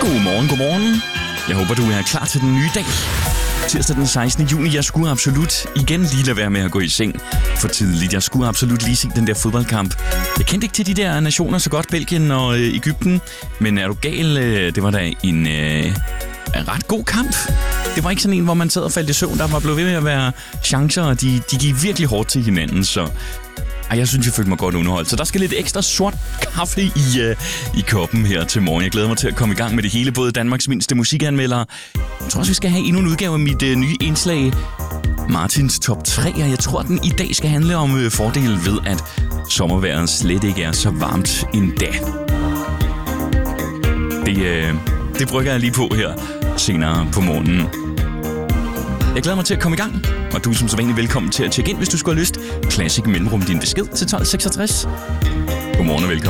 Godmorgen. Jeg håber, du er klar til den nye dag. Tirsdag den 16. juni. Jeg skulle absolut igen lige lade være med at gå i seng for tidligt. Jeg skulle absolut lige se den der fodboldkamp. Jeg kendte ikke til de der nationer så godt, Belgien og Egypten. Men er du gal? Det var da en ret god kamp. Det var ikke sådan en, hvor man sad og faldt i søvn. Der var blevet ved med at være chancer, og de gik virkelig hårdt til hinanden, så... jeg synes, jeg følte mig godt underholdt. Så der skal lidt ekstra sort kaffe i koppen her til morgen. Jeg glæder mig til at komme i gang med det hele. Både Danmarks mindste musikanmeldere. Jeg tror også, vi skal have endnu en udgave af mit nye indslag. Martins top 3. Og jeg tror, den i dag skal handle om fordele ved, at sommervejret slet ikke er så varmt endda. Det brygger jeg lige på her senere på morgenen. Jeg glæder mig til at komme i gang, og du er som sædvanlig velkommen til at tjekke ind, hvis du skulle have lyst. Classic mellemrum din besked til 1266. Godmorgen og velkommen.